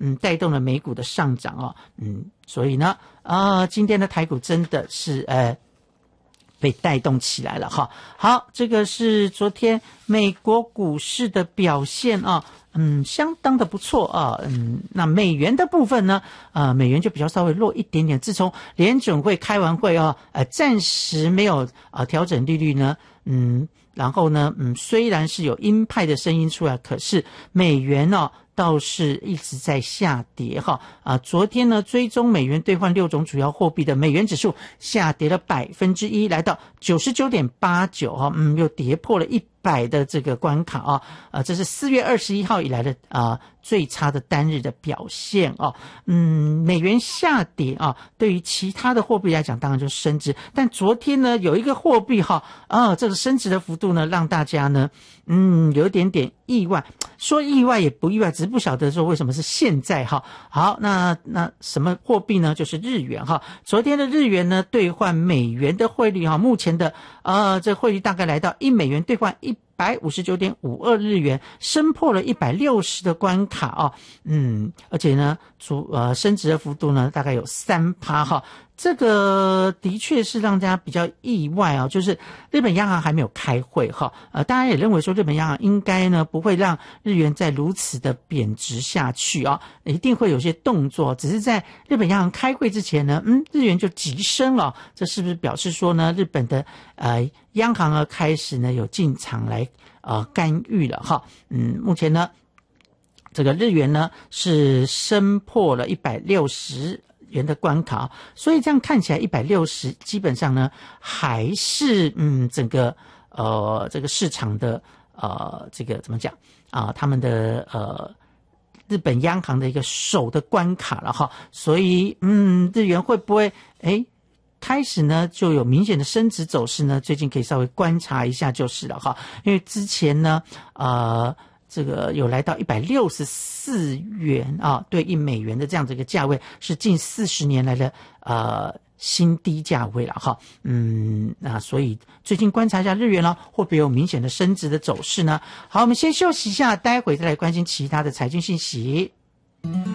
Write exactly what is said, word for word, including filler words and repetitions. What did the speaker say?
嗯，带动了美股的上涨哦，嗯，所以呢，啊，今天的台股真的是呃。被带动起来了哈。好，这个是昨天美国股市的表现啊，嗯，相当的不错啊，嗯，那美元的部分呢，呃，美元就比较稍微弱一点点。自从联准会开完会啊，呃，暂时没有啊调整利率呢，嗯，然后呢，嗯，虽然是有鹰派的声音出来，可是美元呢、哦。倒是一直在下跌哈啊！昨天呢，追踪美元兑换六种主要货币的美元指数下跌了百分之一，来到九十九点八九哈，嗯，又跌破了一百的这个关卡啊！啊，这是四月二十一号以来的啊最差的单日的表现哦。嗯，美元下跌啊，对于其他的货币来讲，当然就升值，但昨天呢，有一个货币哈啊，这个升值的幅度呢，让大家呢，嗯，有一点点意外。说意外也不意外，只是不晓得说为什么是现在哈。好，那那什么货币呢？就是日元哈。昨天的日元呢兑换美元的汇率哈，目前的呃这汇率大概来到一美元兑换一百五十九点五二日元，升破了一百六十的关卡啊。嗯，而且呢，主呃升值的幅度呢大概有三趴哈。这个的确是让大家比较意外啊，就是日本央行还没有开会哈，呃，大家也认为说日本央行应该呢不会让日元再如此的贬值下去啊，一定会有些动作，只是在日本央行开会之前呢，嗯，日元就急升了，这是不是表示说呢，日本的呃央行呢开始呢有进场来呃干预了哈，嗯，目前呢这个日元呢是升破了一百六十。元的关卡，所以这样看起来一百六十基本上呢还是嗯整个呃这个市场的呃这个怎么讲啊、呃、他们的呃日本央行的一个守的关卡了哈，所以嗯日元会不会诶开始呢就有明显的升值走势呢？最近可以稍微观察一下就是了哈，因为之前呢呃这个有来到一百六十四元啊，对一美元的这样子一个价位，是近四十年来的呃新低价位了哈。嗯，那所以最近观察一下日元呢，会不会有明显的升值的走势呢？好，我们先休息一下，待会再来关心其他的财经信息。